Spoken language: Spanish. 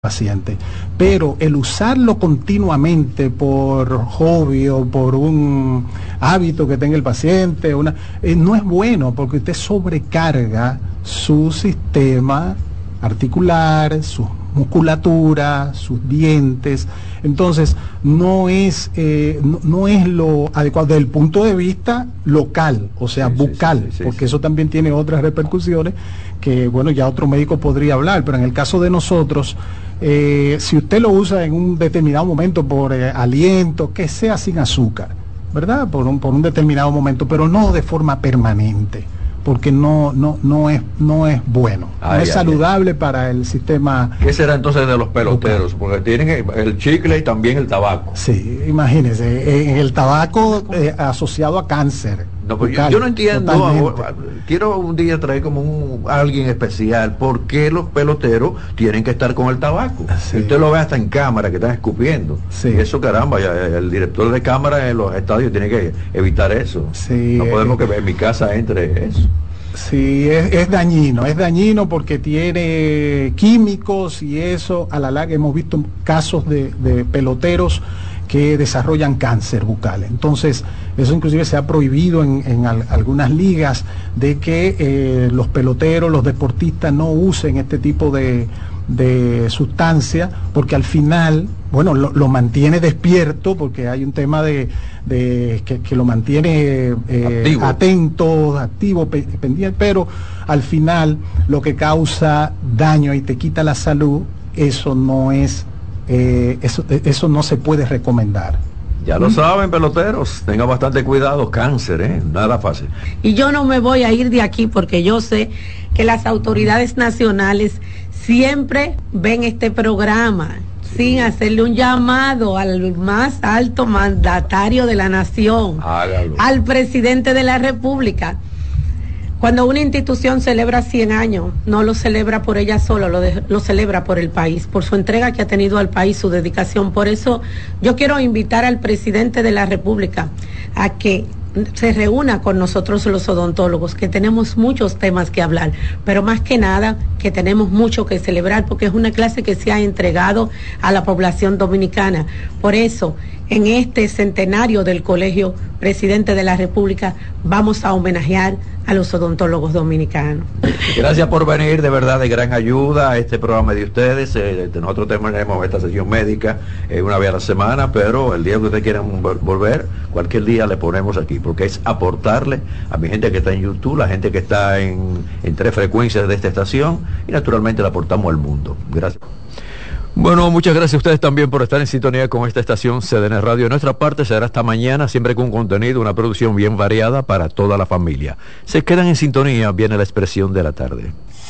paciente, pero el usarlo continuamente por hobby o por un hábito que tenga el paciente, no es bueno, porque usted sobrecarga su sistema articular, su musculatura, sus dientes. Entonces no es lo adecuado desde el punto de vista local, o sea, bucal, porque eso también tiene otras repercusiones que, bueno, ya otro médico podría hablar, pero en el caso de nosotros, si usted lo usa en un determinado momento por aliento, que sea sin azúcar, ¿verdad? Por un determinado momento, pero no de forma permanente, porque no es bueno, no es saludable para el sistema. ¿Qué será entonces de los peloteros? Porque tienen el chicle y también el tabaco. Sí, imagínense, el tabaco asociado a cáncer. No, pues yo no entiendo, quiero un día traer como alguien especial, ¿por qué los peloteros tienen que estar con el tabaco? Sí. Usted lo ve hasta en cámara que están escupiendo. Sí. Y eso, caramba, el director de cámara en los estadios tiene que evitar eso. Sí, no podemos que en mi casa entre eso. Sí, es dañino porque tiene químicos y eso, a la larga hemos visto casos de peloteros que desarrollan cáncer bucal. Entonces, eso inclusive se ha prohibido en algunas ligas, de que los peloteros, los deportistas no usen este tipo de sustancia, porque al final, bueno, lo mantiene despierto, porque hay un tema que lo mantiene atento, activo, pendiente, pero al final lo que causa daño y te quita la salud, eso no es eso no se puede recomendar. Ya lo saben, peloteros, tengan bastante cuidado, cáncer, nada fácil. Y yo no me voy a ir de aquí porque yo sé que las autoridades nacionales siempre ven este programa, sin hacerle un llamado al más alto mandatario de la nación, hágalo, al presidente de la República. Cuando una institución celebra 100 años, no lo celebra por ella sola, lo celebra por el país, por su entrega que ha tenido al país, su dedicación. Por eso yo quiero invitar al presidente de la República a que se reúna con nosotros los odontólogos, que tenemos muchos temas que hablar, pero más que nada que tenemos mucho que celebrar, porque es una clase que se ha entregado a la población dominicana. Por eso, en este centenario del Colegio Presidente de la República, vamos a homenajear a los odontólogos dominicanos. Gracias por venir, de verdad, de gran ayuda a este programa de ustedes. Nosotros tenemos esta sesión médica una vez a la semana, pero el día que ustedes quieran volver, cualquier día le ponemos aquí, porque es aportarle a mi gente que está en YouTube, la gente que está en 3 frecuencias de esta estación, y naturalmente le aportamos al mundo. Gracias. Bueno, muchas gracias a ustedes también por estar en sintonía con esta estación CDN Radio. De nuestra parte será hasta mañana, siempre con contenido, una producción bien variada para toda la familia. Se quedan en sintonía, viene la expresión de la tarde.